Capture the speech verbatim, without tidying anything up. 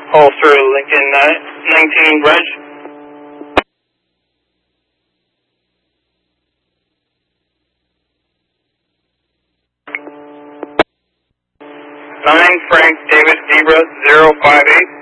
Holster Lincoln uh, nineteen Bridge. nine Frank David Zebra zero five eight.